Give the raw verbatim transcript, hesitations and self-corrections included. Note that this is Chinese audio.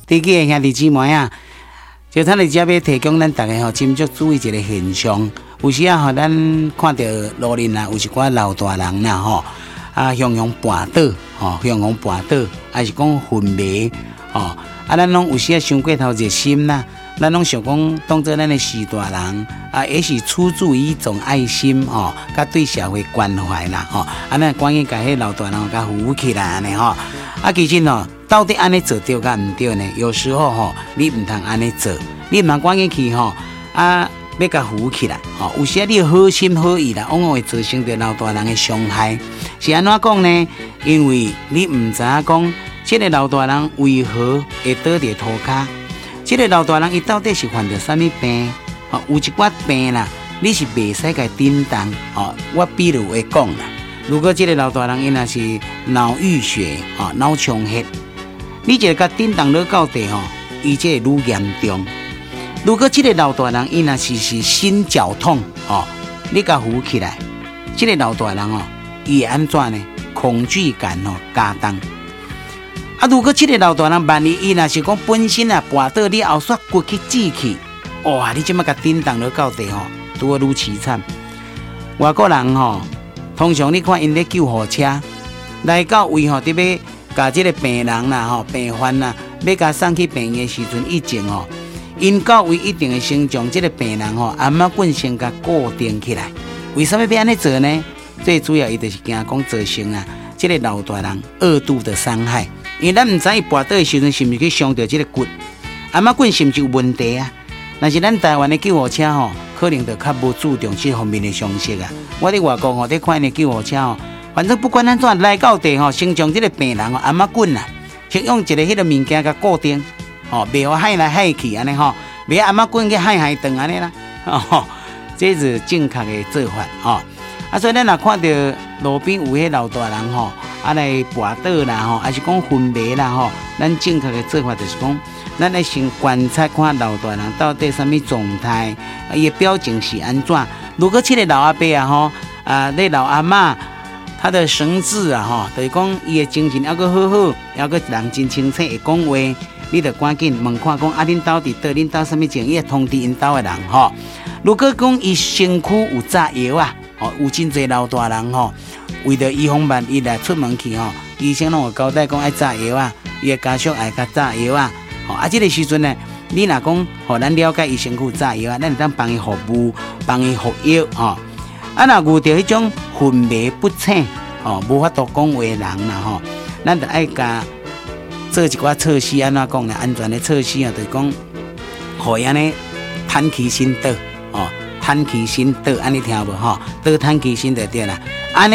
地基的兄弟姊妹啊，就咱哋只要提供咱大家吼，斟酌注意一个现象。有时啊，吼，咱看到路面啊，有一寡老大人啦，吼，啊，向向绊倒，吼，向向绊倒，还是讲昏迷，吼，啊，咱拢有时啊，伤过头热心啦，咱拢想讲当做咱的士大人，啊，也是出自于一种爱心，吼，甲对社会关怀啦，吼，啊，咱赶紧甲迄老大人甲扶起来安尼吼，啊，其实吼，到底安尼做对甲毋对呢？有时候吼，你毋通安尼做，你毋通赶紧去吼，啊。要甲扶起来，吼！有时啊，你好心好意啦，往往会造成着老大人的伤害。是安怎讲呢？因为你唔知影讲，这个老大人为何会倒伫涂骹？这个老大人伊到底是患着什么病？吼，有一寡病啦，你是袂使甲叮当。吼，我比如会讲啦，如果这个老大人伊若是脑淤血，吼，脑充血，你就甲叮当落到地吼，伊这愈严重。如果这个老大人伊若是是心绞痛哦，你甲扶起来，这个老大人哦，伊会安怎呢？恐惧感哦加重。啊，如果这个老大人万一伊若是讲本身啊跋倒你后煞骨去挤去，哇！你即马甲叮当落到地吼，拄啊愈凄惨。外国人吼，通常你看因咧救护车来到位吼，伫要甲这个病人啦吼病患啦，要甲送去病院的时阵，以前吼。因到位一定会先将这个病人吼按摩棍先甲固定起来。为什么要安尼做呢？最主要伊就是惊讲造成啊，这个老大人二度的伤害。因为咱唔知伊跋倒的时阵是毋是去伤到这个骨，按摩棍是毋是有问题啊？但是咱台湾的救护车吼，可能就较无注重这方面的常识啊。我伫外国吼，伫看的救护车吼，反正不管安怎来到地吼，先将这个病人吼按摩棍啊，先用一个迄个物件甲固定。哦，袂好害来害去安尼吼，袂按摩棍去害害断安尼啦，哦，这是正确的做法吼。啊，所以咱若看到路边有迄老大人吼，啊来跋倒啦吼，还是讲昏迷啦吼，咱正确的做法就是讲，咱来先观察看老大人到底什么状态，伊的表情是安怎。如果这个老阿伯啊吼，啊，那老阿嬷。他的神智啊，吼，就是讲伊的精神还阁好好，还阁人真清楚会讲话，你得赶紧问看讲啊，恁兜伫倒，恁兜什么情，伊会通知因兜的人吼。如果讲伊身躯有炸药啊，吼，有真侪老大人吼，为着预防万一来出门去吼，医生拢有交代讲爱炸药啊，伊的家属爱甲炸药啊，吼啊，这个时阵呢，你若讲互咱了解伊身躯炸药啊，咱会当帮伊服务，帮伊服药吼。啊，若遇到迄种昏迷不醒，哦，无法度讲话的人啦，吼，咱就爱甲做一寡措施，安怎讲呢？安全的措施啊，就是讲，互伊安尼坦起身倒，哦，坦起身倒，安尼听无吼？倒坦起身就对啦。